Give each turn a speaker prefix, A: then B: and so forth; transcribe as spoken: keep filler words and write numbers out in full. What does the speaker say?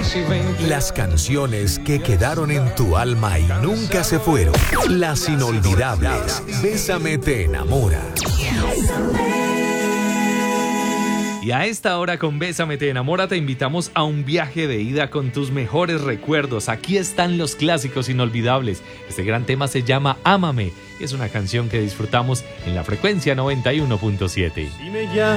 A: Las canciones que quedaron en tu alma y nunca se fueron. Las inolvidables. Bésame te enamora.
B: Y a esta hora con Bésame te enamora te invitamos a un viaje de ida con tus mejores recuerdos. Aquí están los clásicos inolvidables. Este gran tema se llama Ámame y es una canción que disfrutamos en la frecuencia noventa y uno punto siete.